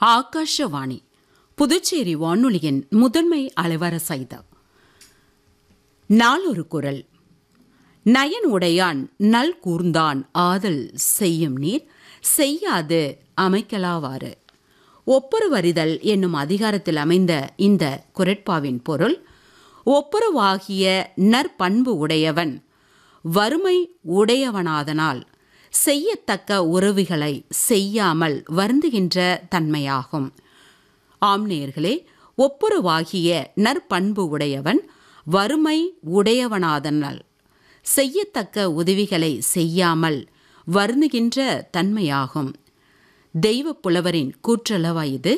ஆகாஷவாணி புதுச்சேரி வானொலியின் முதன்மை அலைவரிசை இது. நாளொரு குரல். நயன் உடையான் நல் கூர்ந்தான் ஆதல் செய்யும் நீர் செய்யாது அமைக்கலாவாறு. ஒப்புரவறிதல் என்னும் அதிகாரத்தில் அமைந்த இந்த குரட்பாவின் பொருள், ஒப்புரவாகிய நற்பண்பு உடையவன் வறுமை உடையவனாதனால் செய்யத்தக்க உறவுகளை செய்யாமல் வருந்துகின்ற தன்மையாகும். ஆம் நேயர்களே, ஒப்புரவாகிய நற்பண்பு உடையவன் வறுமை உடையவனாதனால் செய்யத்தக்க உதவிகளை செய்யாமல் வருந்துகின்ற தன்மையாகும். தெய்வ புலவரின் கூற்றளவா இது.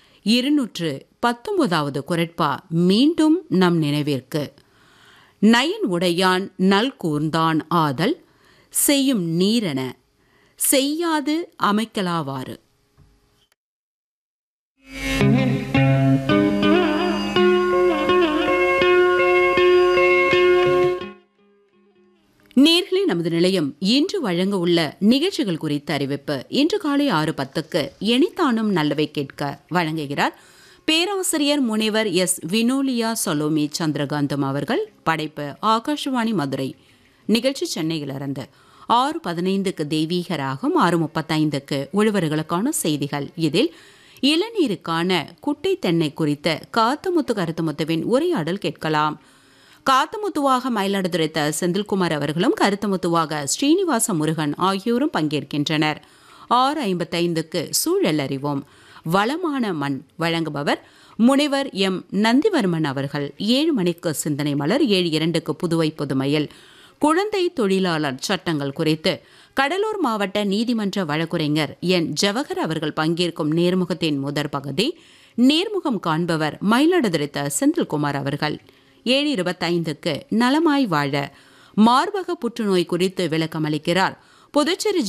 219வது குரட்பா மீண்டும் நம் நினைவிற்கு. நயன் உடையான் நல் கூர்ந்தான் ஆதல் செய்யும் நீரென செய்யாது அமைக்கலாவாறு. நேர்களே, நமது நிலையம் இன்று வழங்க உள்ள நிகழ்ச்சிகள் குறித்த அறிவிப்பு. இன்று காலை 6:10 எனித்தானும் நல்லவை கேட்க வழங்குகிறார் பேராசிரியர் முனைவர் எஸ். வினோலியா சலோமி சந்திரகாந்தம் அவர்கள். படைப்பு ஆகாஷவாணி மதுரை. நிகழ்ச்சி சென்னையிலிருந்து. 6:15 தெய்வீக ராகம், 6:35 உழவர்களுக்கான செய்திகள். இதில் இளநீருக்கான குட்டை தென்னை குறித்த காத்தமுத்து கருத்தமுத்துவின் உரையாடல் கேட்கலாம். காத்தமுத்துவாக மயிலாடுதுறை செந்தில்குமார் அவர்களும், கருத்தமுத்துவாக ஸ்ரீனிவாச முருகன் ஆகியோரும் பங்கேற்கின்றனர். 6:55 சூழல் அறிவோம். வளமான மண் வழங்குபவர் முனைவர் எம். நந்திவர்மன் அவர்கள். 7 மணிக்கு சிந்தனை மலர். 7:02 புதுவை புதுமையில் குழந்தை தொழிலாளர் சட்டங்கள் குறித்து கடலூர் மாவட்ட நீதிமன்ற வழக்குரைஞர் என். ஜவஹர் அவர்கள் பங்கேற்கும் நேர்முகத்தின் முதற் பகுதி. நேர்முகம் காண்பவர் மயிலாடுதுறை செந்தில்குமார் அவர்கள். 7:25 நலமாய் வாழ மார்பக புற்றுநோய் குறித்து விளக்கமளிக்கிறார் புதுச்சேரி